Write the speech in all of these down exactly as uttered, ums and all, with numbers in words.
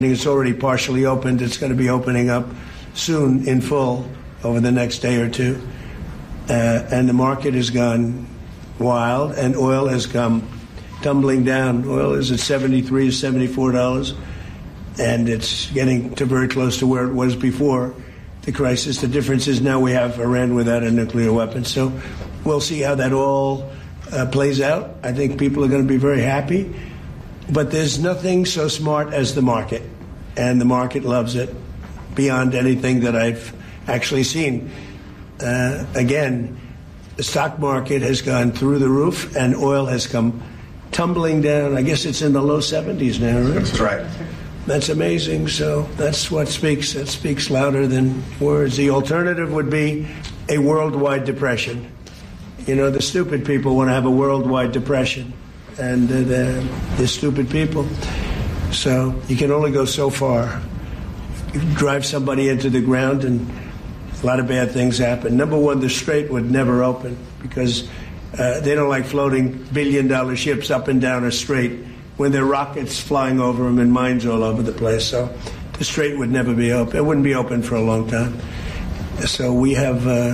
It's already partially opened. It's going to be opening up soon in full over the next day or two. Uh, and the market has gone wild, and oil has come tumbling down. Oil is at seventy-three or seventy-four dollars, and it's getting to very close to where it was before the crisis. The difference is now we have Iran without a nuclear weapon. So we'll see how that all uh, plays out. I think people are going to be very happy. But there's nothing so smart as the market, and the market loves it beyond anything that I've actually seen. Uh, again, the stock market has gone through the roof, and oil has come tumbling down. I guess it's in the low seventies now, right? That's right. That's amazing. So that's what speaks. That speaks louder than words. The alternative would be a worldwide depression. You know, the stupid people want to have a worldwide depression, and uh, they're, they're stupid people. So you can only go so far. You drive somebody into the ground, and a lot of bad things happen. Number one, the Strait would never open because uh, they don't like floating billion-dollar ships up and down a strait when there are rockets flying over them and mines all over the place. So the Strait would never be open. It wouldn't be open for a long time. So we have uh,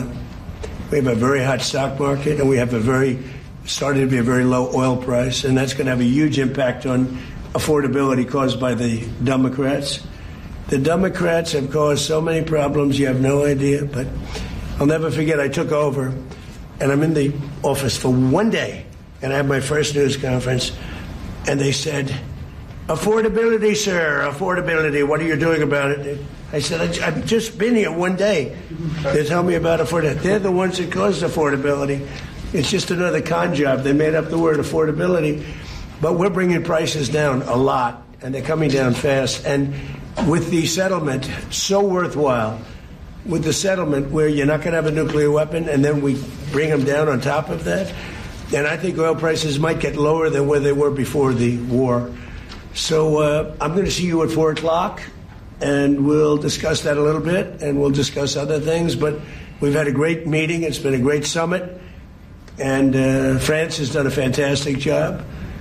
we have a very hot stock market, and we have a very started to be a very low oil price, and that's going to have a huge impact on affordability caused by the Democrats. The Democrats have caused so many problems, you have no idea. But I'll never forget, I took over, and I'm in the office for one day, and I had my first news conference, and they said, affordability, sir, affordability, what are you doing about it? I said, I've just been here one day. They tell me about affordability. They're the ones that caused affordability. It's just another con job. They made up the word affordability. But we're bringing prices down a lot, and they're coming down fast. And with the settlement, so worthwhile, with the settlement where you're not going to have a nuclear weapon, and then we bring them down on top of that, and I think oil prices might get lower than where they were before the war. So uh, I'm going to see you at four o'clock, and we'll discuss that a little bit, and we'll discuss other things. But we've had a great meeting. It's been a great summit, and uh, France has done a fantastic job.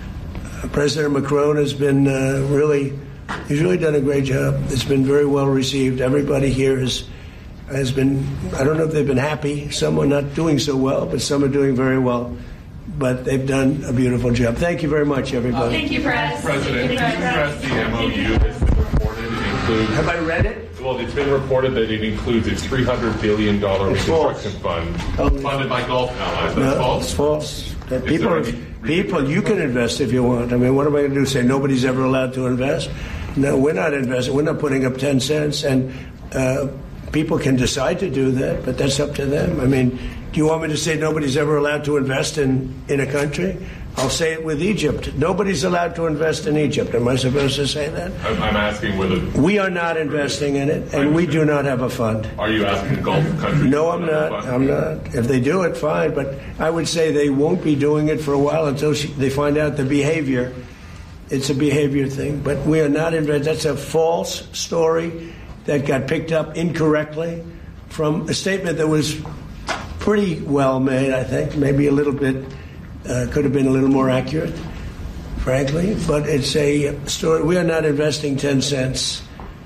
Uh, President Macron has been uh, really... He's really done a great job. It's been very well received. Everybody here has has been, I don't know if they've been happy. Some are not doing so well, but some are doing very well. But they've done a beautiful job. Thank you very much, everybody. Thank you, Press. President, did you press the M O U that's been reported? It includes, Have I read it? Well, it's been reported that it includes a three hundred billion dollars reconstruction fund Oh. funded by Gulf allies. That's No, false? it's false. That Is people, there are, any- people, you can invest if you want. I mean, what am I going to do? Say nobody's ever allowed to invest? No, we're not investing. We're not putting up ten cents. And uh, people can decide to do that, but that's up to them. I mean, do you want me to say nobody's ever allowed to invest in, in a country? I'll say it with Egypt. Nobody's allowed to invest in Egypt. Am I supposed to say that? I'm, I'm asking whether... We are not investing in it, and we do not have a fund. Are you asking Gulf countries? No, to I'm put up a not. fund? I'm not. If they do it, fine. But I would say they won't be doing it for a while until she, they find out the behavior. It's a behavior thing. But we are not investing. That's a false story that got picked up incorrectly from a statement that was pretty well made, I think. Maybe a little bit, uh, could have been a little more accurate, frankly. But it's a story. We are not investing ten cents.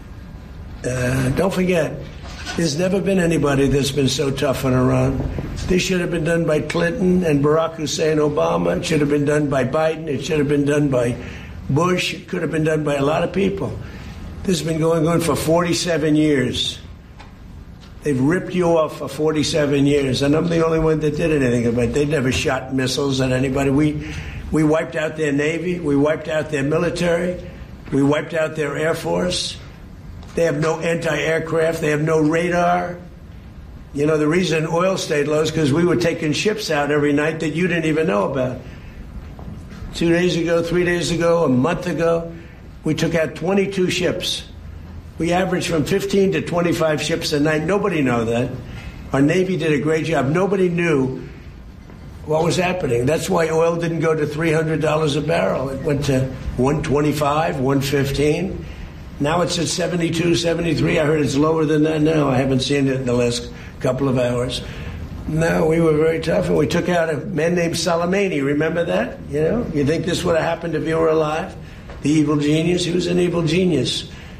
Uh, don't forget, there's never been anybody that's been so tough on Iran. This should have been done by Clinton and Barack Hussein Obama. It should have been done by Biden. It should have been done by Bush. It could have been done by a lot of people. This has been going on for forty-seven years. They've ripped you off for forty-seven years, and I'm the only one that did anything about it. They never shot missiles at anybody. We, we wiped out their Navy. We wiped out their military. We wiped out their Air Force. They have no anti-aircraft. They have no radar. You know, the reason oil stayed low is because we were taking ships out every night that you didn't even know about. Two days ago, three days ago, a month ago, we took out twenty-two ships. We averaged from fifteen to twenty-five ships a night. Nobody knew that. Our Navy did a great job. Nobody knew what was happening. That's why oil didn't go to three hundred dollars a barrel. It went to one twenty-five, one fifteen. Now it's at seventy-two, seventy-three. I heard it's lower than that now. I haven't seen it in the last couple of hours. No, we were very tough, and we took out a man named Soleimani. Remember that? You know, you think this would have happened if you were alive? The evil genius? He was an evil genius.